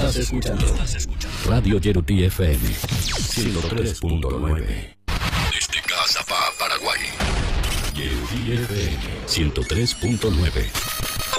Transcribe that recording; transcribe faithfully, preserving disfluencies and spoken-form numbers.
Estás escuchando Radio Yerutí F M ciento tres punto nueve. Desde casa pa Paraguay. Yerutí F M ciento tres punto nueve.